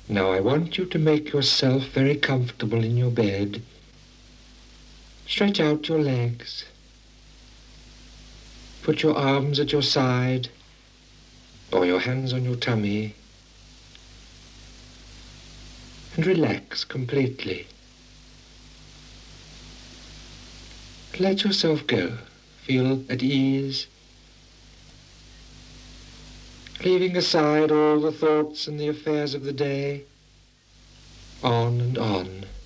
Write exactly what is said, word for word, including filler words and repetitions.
Now I want you to make yourself very comfortable in your bed. Stretch out your legs. Put your arms at your side or your hands on your tummy and relax completely. Let yourself go. Feel at ease, leaving aside all the thoughts and the affairs of the day. On and on.